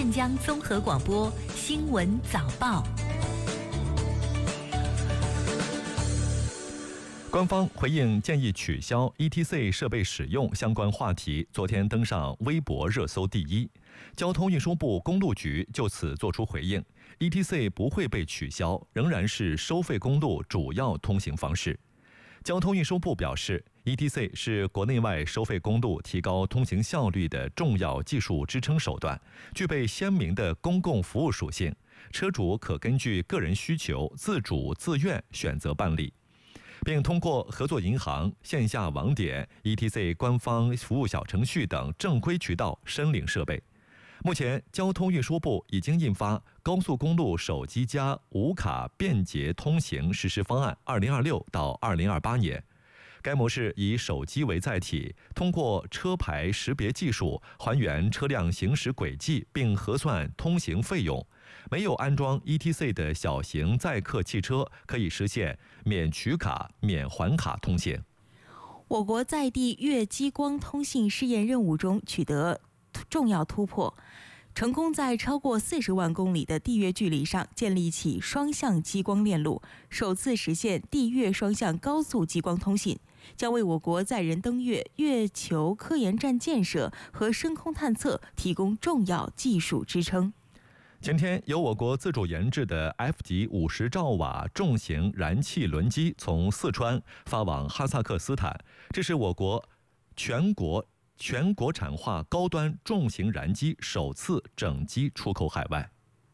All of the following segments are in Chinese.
镇江综合广播新闻早报。 官方回应建议取消 ETC 设备使用相关话题，昨天登上微博热搜第一。交通运输部公路局就此作出回应 ，ETC 不会被取消，仍然是收费公路主要通行方式。交通运输部表示 ，ETC 是国内外收费公路提高通行效率的重要技术支撑手段，具备鲜明的公共服务属性，车主可根据个人需求自主自愿选择办理，并通过合作银行、线下网点、ETC 官方服务小程序等正规渠道申领设备。目前，交通运输部已经印发《高速公路手机加无卡便捷通行实施方案 （2026 到2028年）》。该模式以手机为载体，通过车牌识别技术还原车辆行驶轨迹，并核算通行费用。没有安装 ETC 的小型载客汽车可以实现免取卡、免还卡通行。 我国在地月激光通信试验任务中取得重要突破，成功在超过40万公里的地月距离上建立起双向激光链路，首次实现地月双向高速激光通信，将为我国载人登月、月球科研站建设和深空探测提供重要技术支撑。 前天，由我国自主研制的 F 级50兆瓦重型燃气轮机从四川发往哈萨克斯坦，这是我国全国产化高端重型燃机首次整机出口海外。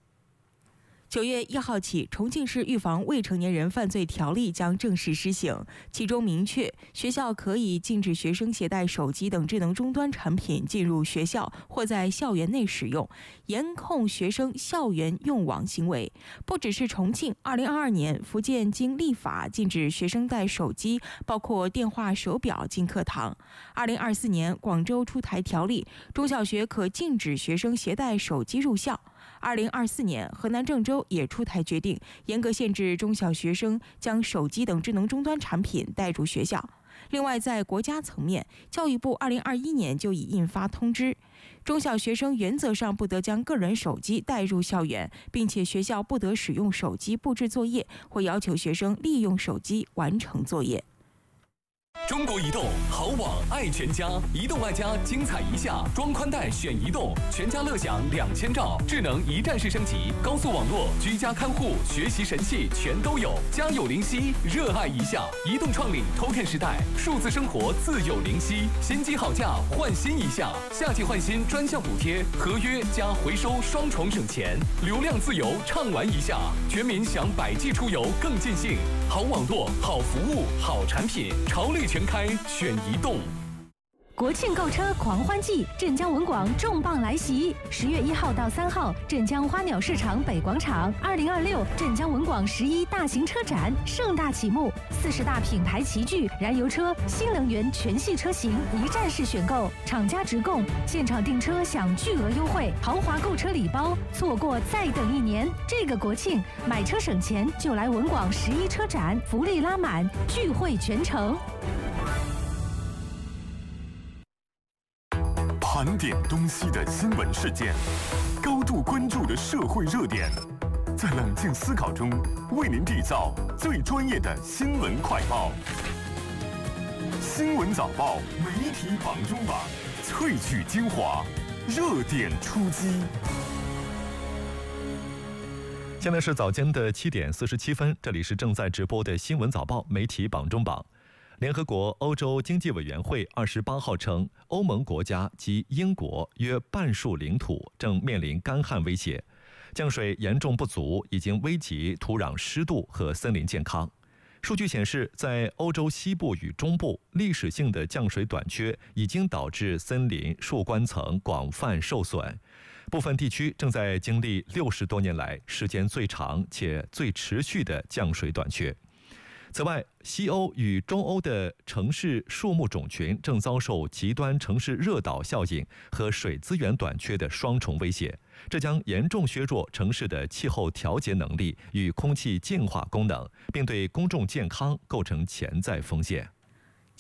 9月1号起，重庆市预防未成年人犯罪条例将正式施行，其中明确，学校可以禁止学生携带手机等智能终端产品进入学校或在校园内使用，严控学生校园用网行为。不只是重庆，2022年，福建经立法禁止学生带手机，包括电话、手表进课堂。2024年，广州出台条例，中小学可禁止学生携带手机入校。2024年，河南郑州也出台决定，严格限制中小学生将手机等智能终端产品带入学校。另外，在国家层面，教育部2021年就已印发通知，中小学生原则上不得将个人手机带入校园，并且学校不得使用手机布置作业，或要求学生利用手机完成作业。 中国移动好网爱全家，移动爱家精彩一下，装宽带选移动，全家乐享2000兆，智能一站式升级，高速网络、居家看护、学习神器全都有，家有灵犀，热爱一下。移动创领 Token 时代，数字生活自有灵犀，新机好价换新一下，夏季换新专项补贴，合约加回收双重省钱，流量自由畅玩一下，全民享百 G 出游更尽兴。好网络、好服务、好产品，潮类全开选移动。 国庆购车狂欢季，镇江文广重磅来袭！10月1号到3号，镇江花鸟市场北广场，2026镇江文广11大型车展盛大启幕，40大品牌齐聚，燃油车、新能源全系车型一站式选购，厂家直供，现场订车享巨额优惠，豪华购车礼包，错过再等1年。这个国庆买车省钱就来文广11车展，福利拉满，聚会全城。 盘点东西的新闻事件，高度关注的社会热点，在冷静思考中为您缔造最专业的新闻快报。新闻早报媒体榜中榜，萃取精华，热点出击。 现在是早间的7点47分，这里是正在直播的新闻早报媒体榜中榜。联合国欧洲经济委员会28号称，欧盟国家及英国约半数领土正面临干旱威胁，降水严重不足，已经危及土壤湿度和森林健康。数据显示，在欧洲西部与中部，历史性的降水短缺已经导致森林树冠层广泛受损，部分地区正在经历60多年来时间最长且最持续的降水短缺。此外，西欧与中欧的城市树木种群正遭受极端城市热岛效应和水资源短缺的双重威胁，这将严重削弱城市的气候调节能力与空气净化功能，并对公众健康构成潜在风险。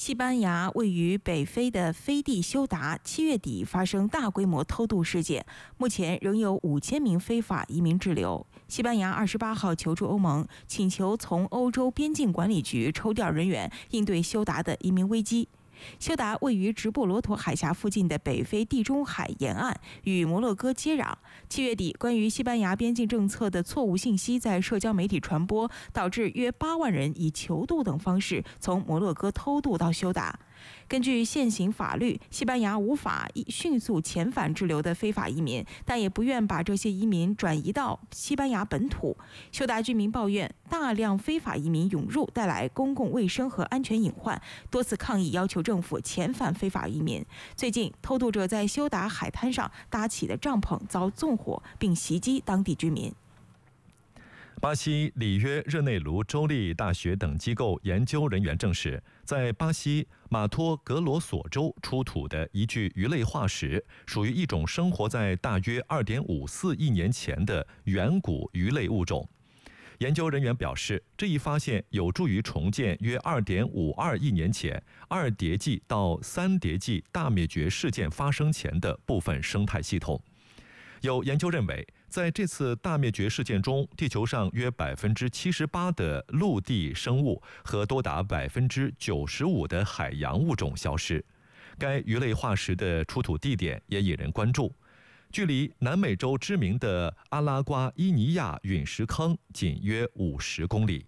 西班牙位于北非的飞地休达7月底发生大规模偷渡事件，目前仍有5000名非法移民滞留。西班牙28号求助欧盟，请求从欧洲边境管理局抽调人员应对休达的移民危机。休达位于直布罗陀海峡附近的北非地中海沿岸，与摩洛哥接壤。7月底，关于西班牙边境政策的错误信息在社交媒体传播，导致约8万人以囚渡等方式从摩洛哥偷渡到休达。根据现行法律，西班牙无法迅速遣返滞留的非法移民，但也不愿把这些移民转移到西班牙本土。休达居民抱怨，大量非法移民涌入带来公共卫生和安全隐患，多次抗议要求政府遣返非法移民。最近，偷渡者在休达海滩上搭起的帐篷遭纵火，并袭击当地居民。 巴西里约热内卢州立大学等机构研究人员证实，在巴西马托格罗索州出土的一具鱼类化石，属于一种生活在大约2.54亿年前的远古鱼类物种。研究人员表示，这一发现有助于重建约2.52亿年前2叠纪到3叠纪大灭绝事件发生前的部分生态系统。有研究认为，在这次大灭绝事件中，地球上约78%的陆地生物和多达95%的海洋物种消失。该鱼类化石的出土地点也引人关注，距离南美洲知名的阿拉瓜伊尼亚陨石坑仅约50公里。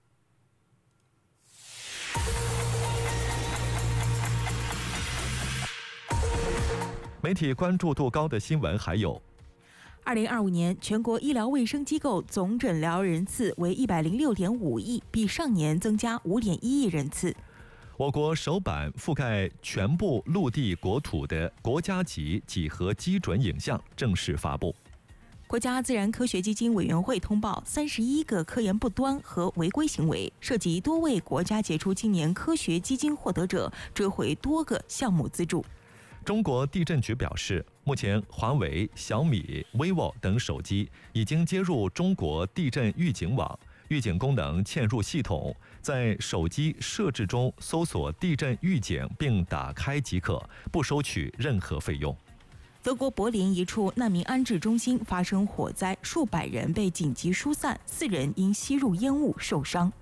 媒体关注度高的新闻还有 2025年全国医疗卫生机构总诊疗人次为106.5亿，比上年增加5.1亿人次。 我国首版覆盖全部陆地国土的国家级几何基准影像正式发布。 国家自然科学基金委员会通报31个科研不端和违规行为，涉及多位国家杰出青年科学基金获得者追回多个项目资助。 中国地震局表示，目前华为、小米、vivo 等手机已经接入中国地震预警网，预警功能嵌入系统，在手机设置中搜索地震预警并打开即可，不收取任何费用。 德国柏林一处难民安置中心发生火灾，数百人被紧急疏散，4人因吸入烟雾受伤。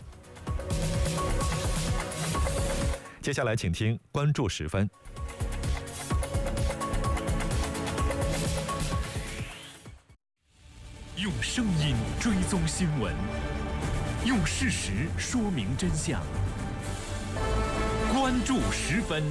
接下来请听关注时分。 用声音追踪新闻，用事实说明真相。关注时分。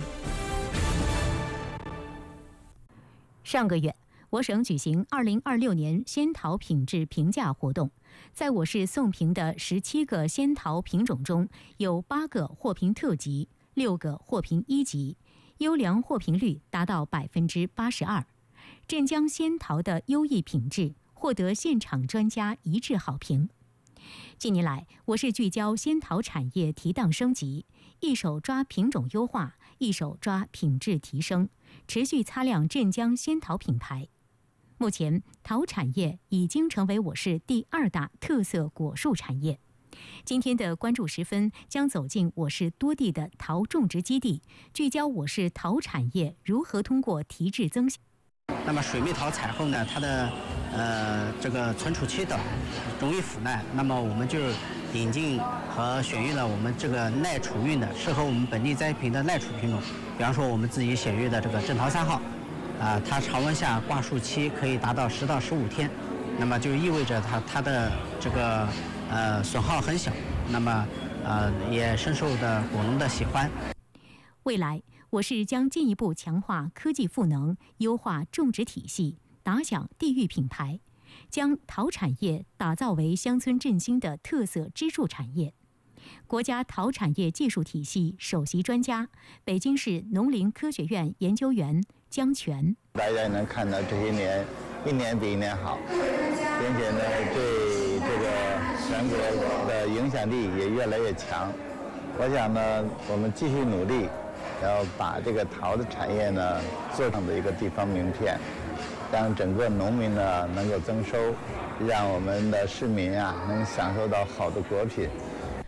上个月，我省举行2026年仙桃品质评价活动，在我市送评的17个仙桃品种中，有8个获评特级，6个获评1级，优良获评率达到82%。镇江仙桃的优异品质获得现场专家一致好评。近年来，我市聚焦仙桃产业提档升级，一手抓品种优化，一手抓品质提升，持续擦亮镇江仙桃品牌。目前，桃产业已经成为我市第2大特色果树产业。今天的关注时分将走进我市多地的桃种植基地，聚焦我市桃产业如何通过提质增效。 那么水蜜桃采后呢，它的这个存储期短，容易腐烂。那么我们就引进和选育了我们这个耐储运的，适合我们本地栽培的耐储品种。比方说我们自己选育的这个镇桃3号，它常温下挂树期可以达到10到15天，那么就意味着它的这个损耗很小，那么也深受的果农的喜欢。 未来，我市将进一步强化科技赋能，优化种植体系，打响地域品牌，将桃产业打造为乡村振兴的特色支柱产业。国家桃产业技术体系首席专家、北京市农林科学院研究员姜全。 大家能看到这些年，一年比一年好，并且呢，对这个全国的影响力也越来越强。我想呢，我们继续努力，要把这个桃的产业呢做成的一个地方名片，让整个农民呢能够增收，让我们的市民啊能享受到好的果品。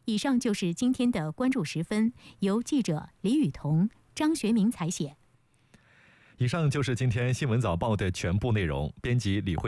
以上就是今天的关注时分，由记者李雨桐、张学明采写。 以上就是今天新闻早报的全部内容，编辑李慧。